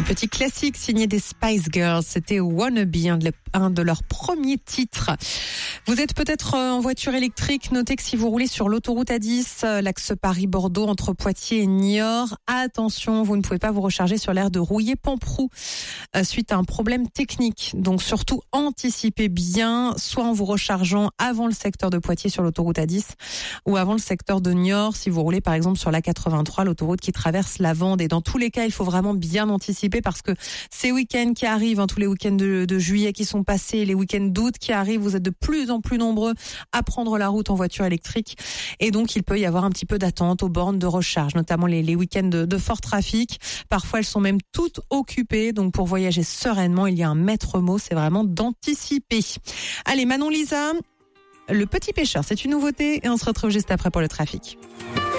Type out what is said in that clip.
Un petit classique signé des Spice Girls, c'était Wannabe, un de leurs premiers titres. Vous êtes peut-être en voiture électrique, notez que si vous roulez sur l'autoroute A10, l'axe Paris-Bordeaux entre Poitiers et Niort, attention, vous ne pouvez pas vous recharger sur l'aire de Rouillé-Pamproux suite à un problème technique. Donc surtout anticipez bien, soit en vous rechargeant avant le secteur de Poitiers sur l'autoroute A10 ou avant le secteur de Niort si vous roulez par exemple sur la 83, l'autoroute qui traverse la Vendée. Dans tous les cas, il faut vraiment bien anticiper parce que ces week-ends qui arrivent, tous les week-ends de juillet qui sont passés, les week-ends d'août qui arrivent, vous êtes de plus en plus nombreux à prendre la route en voiture électrique et donc il peut y avoir un petit peu d'attente aux bornes de recharge, notamment les week-ends de fort trafic. Parfois elles sont même toutes occupées, donc pour voyager sereinement, il y a un maître mot, c'est vraiment d'anticiper. Allez, Manon Lisa, Le Petit Pêcheur, c'est une nouveauté et on se retrouve juste après pour le trafic.